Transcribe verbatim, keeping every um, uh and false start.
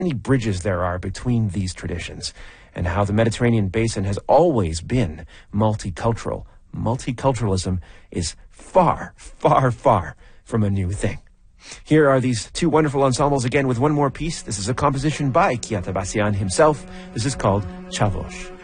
many bridges there are between these traditions, and how the Mediterranean basin has always been multicultural. Multiculturalism is far, far, far from a new thing. Here are these two wonderful ensembles again with one more piece. This is a composition by Kiata Bassian himself. This is called Chavosh.